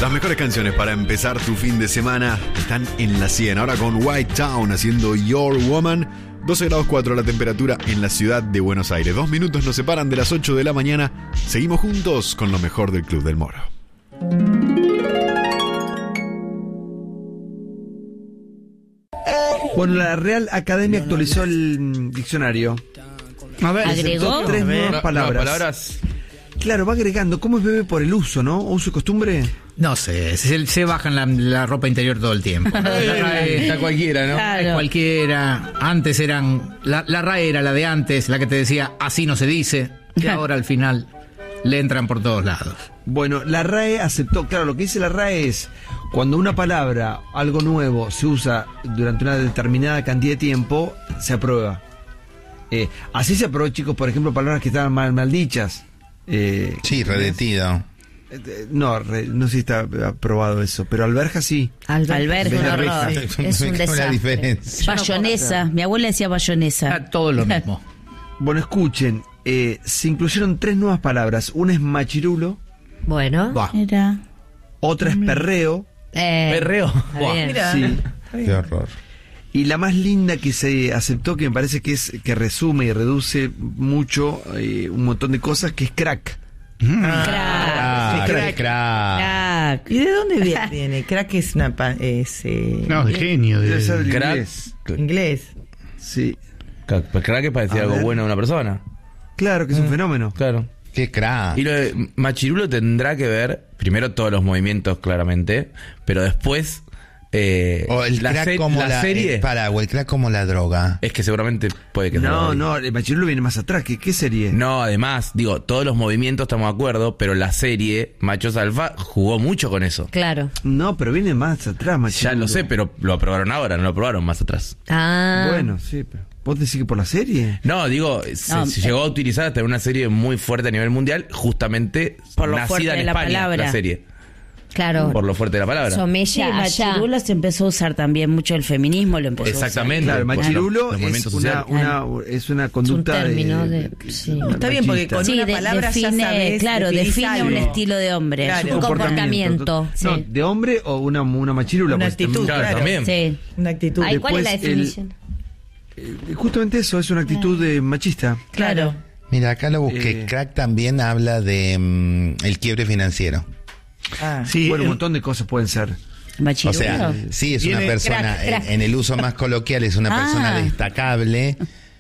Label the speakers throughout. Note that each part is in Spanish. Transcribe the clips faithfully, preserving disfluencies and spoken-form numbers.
Speaker 1: Las mejores canciones para empezar tu fin de semana están en la cien. Ahora con White Town haciendo Your Woman. doce grados cuatro la temperatura en la ciudad de Buenos Aires. Dos minutos nos separan de las ocho de la mañana. Seguimos juntos con lo mejor del Club del Moro.
Speaker 2: Bueno, la Real Academia actualizó el diccionario.
Speaker 3: A ver,
Speaker 4: ¿agregó?
Speaker 2: Tres nuevas
Speaker 3: No,
Speaker 2: palabras.
Speaker 3: no, palabras.
Speaker 2: Claro, va agregando. ¿Cómo es bebé por el uso, no? ¿Uso y costumbre?
Speaker 5: No sé, se, se bajan la, la ropa interior todo el tiempo. La RAE
Speaker 3: Está cualquiera, ¿no?
Speaker 4: Claro.
Speaker 5: es cualquiera. Antes eran. La, la RAE era la de antes, la que te decía así no se dice. Y ahora al final le entran por todos lados.
Speaker 2: Bueno, la RAE aceptó. Claro, lo que dice la RAE es cuando una palabra, algo nuevo, se usa durante una determinada cantidad de tiempo, se aprueba. Eh, así se aprobó, chicos, por ejemplo, palabras que estaban mal, mal dichas. Eh,
Speaker 6: Sí, redetido.
Speaker 2: eh, no, re- no sé si está aprobado eso, pero alberja sí.
Speaker 4: Albergue, un
Speaker 2: Ves la
Speaker 4: horror.
Speaker 2: reja.
Speaker 4: Es
Speaker 6: Me
Speaker 4: un
Speaker 6: cago en la
Speaker 4: desastre.
Speaker 6: diferencia.
Speaker 4: Bayonesa. Mi abuela decía bayonesa.
Speaker 5: Era todo lo mismo.
Speaker 2: Bueno, escuchen, eh, se incluyeron tres nuevas palabras. Una es machirulo,
Speaker 7: Bueno.
Speaker 5: Buah.
Speaker 4: Era.
Speaker 2: otra es perreo,
Speaker 7: Eh,
Speaker 3: Perreo.
Speaker 7: está
Speaker 3: Buah.
Speaker 7: bien.
Speaker 4: Ah.
Speaker 2: sí,
Speaker 6: Qué horror.
Speaker 2: y la más linda que se aceptó, que me parece que es que resume y reduce mucho eh, un montón de cosas, que es crack.
Speaker 4: Crack.
Speaker 6: Ah,
Speaker 2: crack.
Speaker 6: crack.
Speaker 4: Crack.
Speaker 8: ¿Y de dónde viene? viene? Crack es una pa- es, eh,
Speaker 3: No, de genio.
Speaker 2: Debe
Speaker 3: De...
Speaker 2: ser del
Speaker 3: Crack.
Speaker 2: inglés.
Speaker 8: inglés.
Speaker 2: Sí,
Speaker 3: Crack, pues crack es para decir
Speaker 2: A
Speaker 3: algo
Speaker 2: ver.
Speaker 3: bueno de una persona.
Speaker 2: claro que es un fenómeno.
Speaker 3: Claro.
Speaker 6: Qué crack.
Speaker 3: Y lo de machirulo tendrá que ver, primero todos los movimientos claramente, pero después eh,
Speaker 6: O el
Speaker 3: la,
Speaker 6: crack
Speaker 3: se-
Speaker 6: como
Speaker 3: la
Speaker 6: la,
Speaker 3: serie
Speaker 6: eh, para, o el crack como la droga.
Speaker 3: es que seguramente puede que sea
Speaker 2: No,
Speaker 3: ahí.
Speaker 2: no, el machirulo viene más atrás. ¿Qué, qué serie?
Speaker 3: No, además, digo, todos los movimientos estamos de acuerdo, pero la serie Machos Alfa jugó mucho con eso.
Speaker 7: Claro.
Speaker 2: No, pero viene más atrás, machirulo.
Speaker 3: Ya lo sé, pero lo aprobaron ahora, no lo aprobaron más atrás.
Speaker 7: Ah.
Speaker 2: Bueno, sí, pero ¿vos decís que por la serie?
Speaker 3: No, digo, se,
Speaker 4: No,
Speaker 3: se
Speaker 4: eh.
Speaker 3: llegó a utilizar hasta en una serie muy fuerte a nivel mundial, justamente
Speaker 4: Por lo fuerte
Speaker 3: nacida
Speaker 4: de
Speaker 3: en
Speaker 4: la
Speaker 3: España,
Speaker 4: palabra.
Speaker 3: la serie.
Speaker 7: Claro.
Speaker 3: Por lo fuerte de la palabra.
Speaker 4: Sí,
Speaker 7: Somella allá.
Speaker 4: machirulo se empezó a usar también mucho el feminismo, lo empezó
Speaker 3: Exactamente.
Speaker 2: Claro, el
Speaker 3: Por
Speaker 2: machirulo
Speaker 3: los
Speaker 2: es
Speaker 3: movimientos
Speaker 2: una,
Speaker 3: sociales.
Speaker 2: una, es una conducta
Speaker 4: Es un término
Speaker 2: de,
Speaker 4: de- sí.
Speaker 2: de-
Speaker 8: Está bien, porque
Speaker 2: machista.
Speaker 8: con
Speaker 4: Sí,
Speaker 8: una
Speaker 4: de-
Speaker 8: palabra ya
Speaker 4: define,
Speaker 8: sabes,
Speaker 4: claro,
Speaker 8: definís
Speaker 4: define
Speaker 8: algo.
Speaker 4: un estilo de hombre.
Speaker 8: Claro.
Speaker 4: Es
Speaker 7: Un comportamiento.
Speaker 2: No,
Speaker 4: Sí.
Speaker 2: de hombre o una, una machirula.
Speaker 8: Una
Speaker 2: pues,
Speaker 8: actitud,
Speaker 2: también.
Speaker 3: Claro,
Speaker 8: claro.
Speaker 3: también.
Speaker 4: Sí.
Speaker 8: Una actitud.
Speaker 7: Ay, ¿cuál es la
Speaker 2: Después, el-
Speaker 7: definición?
Speaker 2: Eh, Justamente eso, es una actitud de machista.
Speaker 8: Claro.
Speaker 6: Mira, acá lo busqué.
Speaker 2: Eh.
Speaker 6: Crack también habla de mm, el quiebre financiero.
Speaker 8: Ah.
Speaker 3: Sí,
Speaker 2: Bueno, un
Speaker 3: el-
Speaker 2: montón de cosas pueden ser.
Speaker 6: O
Speaker 4: Machirulo.
Speaker 6: sea, sí, es una
Speaker 3: Viene-
Speaker 6: persona,
Speaker 7: Crack, crack.
Speaker 6: En, en el uso más coloquial es una
Speaker 4: Ah.
Speaker 6: persona destacable.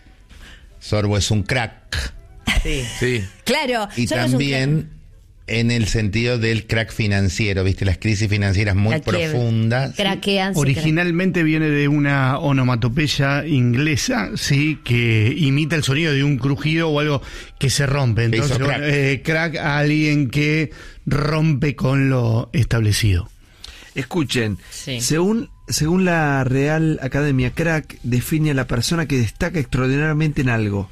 Speaker 6: Sorbo es un crack.
Speaker 8: Sí.
Speaker 3: Sí.
Speaker 7: Claro.
Speaker 6: Y
Speaker 7: solo es un
Speaker 6: también en el sentido del crack financiero, ¿viste? Las crisis financieras muy
Speaker 4: La quiebre.
Speaker 6: profundas.
Speaker 7: craquean. se
Speaker 9: Originalmente viene de una onomatopeya inglesa, sí, que imita el sonido de un crujido o algo que se rompe.
Speaker 6: Que hizo
Speaker 9: Entonces,
Speaker 6: crack.
Speaker 9: bueno, eh, crack a alguien que rompe con lo establecido.
Speaker 2: Escuchen,
Speaker 4: Sí.
Speaker 2: según, según la Real Academia, crack define a la persona que destaca extraordinariamente en algo.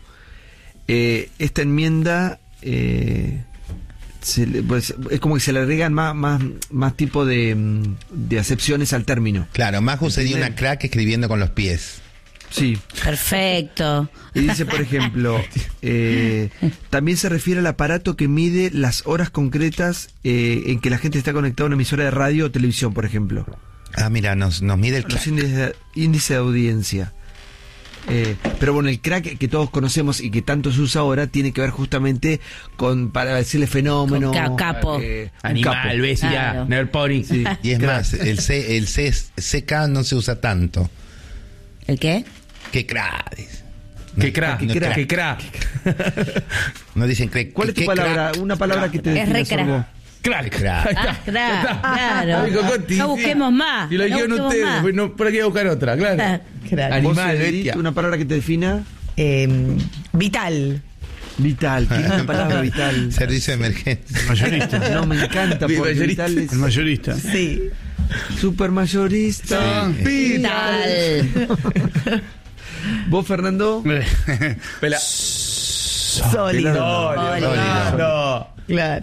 Speaker 2: Eh, esta enmienda eh, se le- pues, es como que se le agregan más, más, más tipo de, mm, de acepciones al término.
Speaker 6: Claro, Maju sería una crack escribiendo con los pies.
Speaker 2: Sí.
Speaker 4: Perfecto.
Speaker 2: Y dice, por ejemplo, eh, también se refiere al aparato que mide las horas concretas eh, en que la gente está conectada a una emisora de radio o televisión, por ejemplo.
Speaker 6: Ah, mira, nos, nos mide el
Speaker 2: Los
Speaker 6: crack.
Speaker 2: índices de, índice de audiencia. Eh, pero bueno, el crack que todos conocemos y que tanto se usa ahora tiene que ver justamente con, para decirle fenómeno.
Speaker 4: Con ca- capo.
Speaker 2: eh, un
Speaker 3: Animal,
Speaker 2: capo.
Speaker 3: bestia,
Speaker 4: Claro.
Speaker 3: Never Pony.
Speaker 2: Sí.
Speaker 6: Y es
Speaker 2: Crack.
Speaker 6: más, el C, el C, C K no se usa tanto.
Speaker 4: ¿El qué?
Speaker 6: Qué crack. dice.
Speaker 3: Qué
Speaker 6: No,
Speaker 3: crack,
Speaker 6: no,
Speaker 3: qué crack.
Speaker 6: No dicen crack.
Speaker 2: ¿Cuál es tu
Speaker 6: qué
Speaker 2: palabra?
Speaker 6: crack.
Speaker 2: Una palabra que te
Speaker 7: Es
Speaker 2: defina,
Speaker 7: re crack.
Speaker 2: Sorbo.
Speaker 3: Crack.
Speaker 6: Crack.
Speaker 3: Ahí
Speaker 4: Ah,
Speaker 3: está.
Speaker 4: claro,
Speaker 3: Ya está.
Speaker 4: claro.
Speaker 3: Dijo Coti,
Speaker 4: No
Speaker 3: sí.
Speaker 4: busquemos más.
Speaker 3: Y lo
Speaker 4: no
Speaker 3: dijeron
Speaker 4: busquemos
Speaker 3: ustedes,
Speaker 4: más.
Speaker 3: pues no, por aquí voy a buscar otra, claro.
Speaker 8: Crack.
Speaker 2: ¿Vos,
Speaker 3: Animal,
Speaker 2: Edith,
Speaker 3: bestia.
Speaker 2: una palabra que te defina?
Speaker 8: Eh, vital.
Speaker 2: Vital. ¿Qué linda palabra vital?
Speaker 6: Servicio de emergencia.
Speaker 9: El mayorista.
Speaker 2: No, me encanta
Speaker 3: Bien,
Speaker 2: porque
Speaker 3: mayorista.
Speaker 2: vital es
Speaker 9: El mayorista.
Speaker 8: Sí.
Speaker 2: super mayorista.
Speaker 4: Vital.
Speaker 2: ¿Vos, Fernando?
Speaker 3: Pela.
Speaker 8: Sólido.
Speaker 3: Sólido.
Speaker 4: Sólido.
Speaker 3: No.
Speaker 8: Claro.